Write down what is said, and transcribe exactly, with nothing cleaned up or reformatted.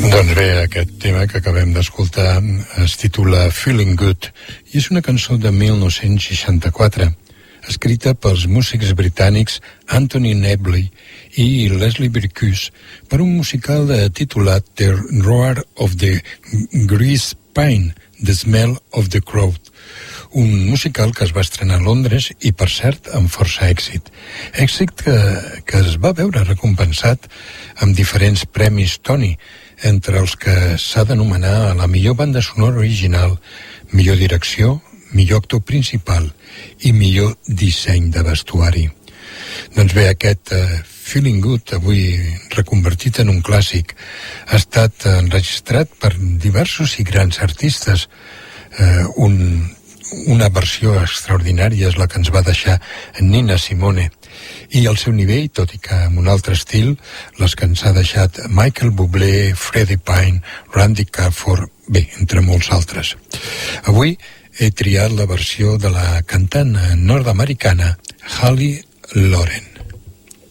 Doncs bé, aquest tema que acabem d'escoltar es titula Feeling Good i és una cançó de mil nou-cents seixanta-quatre, escrita pels músics britànics Anthony Nebley i Leslie Bricusse per un musical titulat The Roar of the Grease Pine, The Smell of the Crowd, un musical que es va estrenar a Londres i, per cert, amb força èxit. Èxit que, que es va veure recompensat amb diferents premis Tony, entre els que s'ha d'anomenar la millor banda sonora original, millor direcció, millor actor principal i millor disseny de vestuari. Doncs bé, aquest uh, Feeling Good, avui reconvertit en un clàssic, ha estat enregistrat per diversos i grans artistes. Uh, un, una versió extraordinària és la que ens va deixar Nina Simone, i al seu nivell, tot i que amb un altre estil, les que ens ha deixat Michael Bublé, Freddie Pine, Randy Crawford, bé, entre molts altres. Avui he triat la versió de la cantant nord-americana Haley Loren.